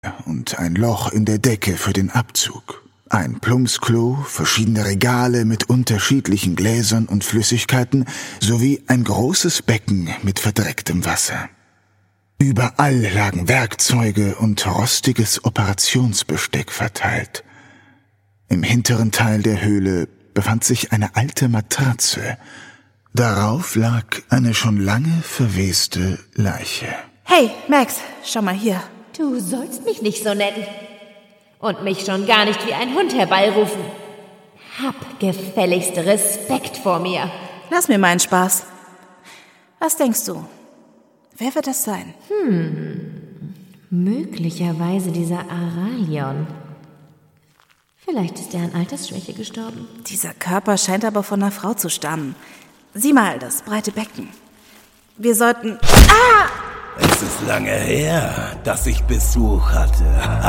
und ein Loch in der Decke für den Abzug. Ein Plumpsklo, verschiedene Regale mit unterschiedlichen Gläsern und Flüssigkeiten sowie ein großes Becken mit verdrecktem Wasser. Überall lagen Werkzeuge und rostiges Operationsbesteck verteilt. Im hinteren Teil der Höhle befand sich eine alte Matratze. Darauf lag eine schon lange verweste Leiche. Hey, Max, schau mal hier. Du sollst mich nicht so nennen. Und mich schon gar nicht wie ein Hund herbeirufen. Hab gefälligst Respekt vor mir. Lass mir meinen Spaß. Was denkst du? Wer wird das sein? Möglicherweise dieser Aralion. Vielleicht ist er an Altersschwäche gestorben. Dieser Körper scheint aber von einer Frau zu stammen. Sieh mal, das breite Becken. Wir sollten... Es ist lange her, dass ich Besuch hatte.